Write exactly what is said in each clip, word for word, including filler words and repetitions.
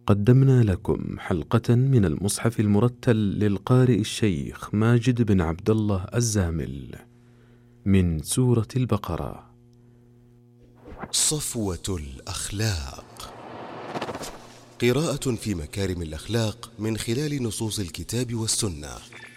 قدمنا لكم حلقة من المصحف المرتل للقارئ الشيخ ماجد بن عبد الله الزامل من سورة البقرة. صفوة الأخلاق، قراءة في مكارم الأخلاق من خلال نصوص الكتاب والسنة.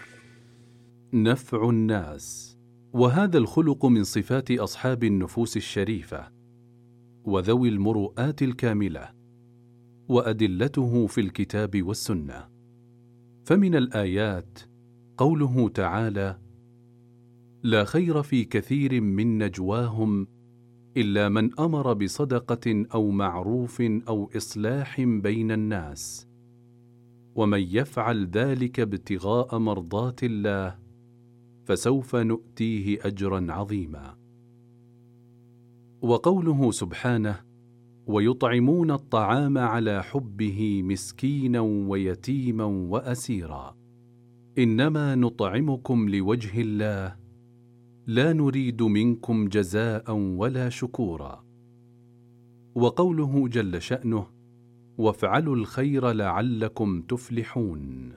نفع الناس، وهذا الخلق من صفات أصحاب النفوس الشريفة وذوي المروءات الكاملة، وأدلته في الكتاب والسنة. فمن الآيات قوله تعالى: لا خير في كثير من نجواهم إلا من أمر بصدقة أو معروف أو إصلاح بين الناس، ومن يفعل ذلك ابتغاء مرضات الله فسوف نؤتيه أجرا عظيما. وقوله سبحانه: ويطعمون الطعام على حبه مسكينا ويتيما وأسيرا، إنما نطعمكم لوجه الله لا نريد منكم جزاء ولا شكورا. وقوله جل شأنه: وافعلوا الخير لعلكم تفلحون.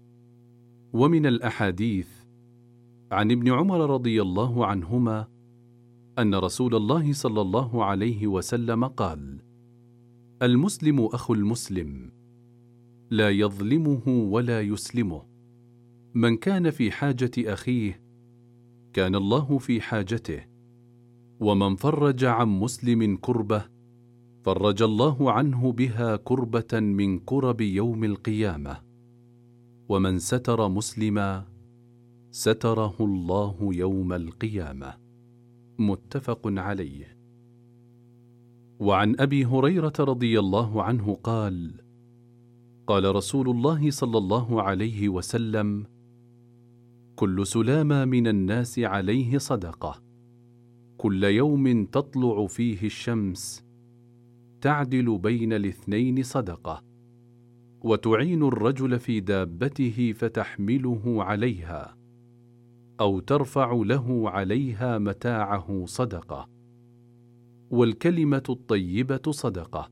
ومن الأحاديث عن ابن عمر رضي الله عنهما أن رسول الله صلى الله عليه وسلم قال: المسلم أخو المسلم، لا يظلمه ولا يسلمه، من كان في حاجة أخيه كان الله في حاجته، ومن فرج عن مسلم كربة فرج الله عنه بها كربة من كرب يوم القيامة، ومن ستر مسلما ستره الله يوم القيامة. متفق عليه. وعن أبي هريرة رضي الله عنه قال: قال رسول الله صلى الله عليه وسلم: كل سلامة من الناس عليه صدقة، كل يوم تطلع فيه الشمس تعدل بين الاثنين صدقة، وتعين الرجل في دابته فتحمله عليها أو ترفع له عليها متاعه صدقة، والكلمة الطيبة صدقة،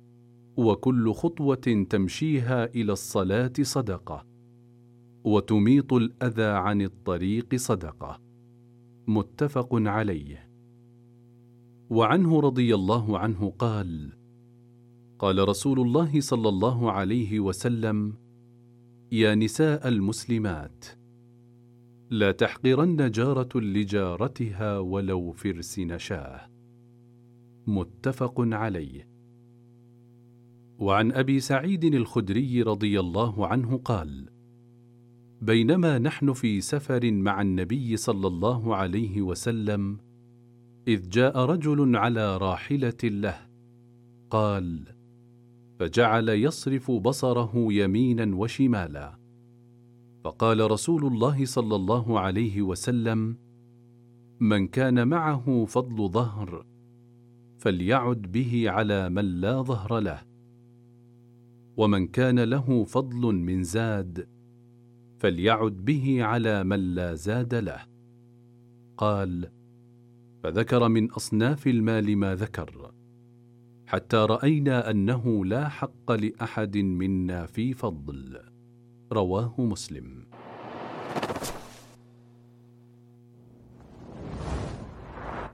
وكل خطوة تمشيها إلى الصلاة صدقة، وتميط الأذى عن الطريق صدقة. متفق عليه. وعنه رضي الله عنه قال: قال رسول الله صلى الله عليه وسلم: يا نساء المسلمات، لا تحقرن جارة لجارتها ولو فرس نشاه. متفق عليه. وعن أبي سعيد الخدري رضي الله عنه قال: بينما نحن في سفر مع النبي صلى الله عليه وسلم إذ جاء رجل على راحلة له، قال: فجعل يصرف بصره يمينا وشمالا، فقال رسول الله صلى الله عليه وسلم: من كان معه فضل ظهر فليعد به على من لا ظهر له، ومن كان له فضل من زاد فليعد به على من لا زاد له. قال: فذكر من أصناف المال ما ذكر، حتى رأينا أنه لا حق لأحد منا في فضل. رواه مسلم.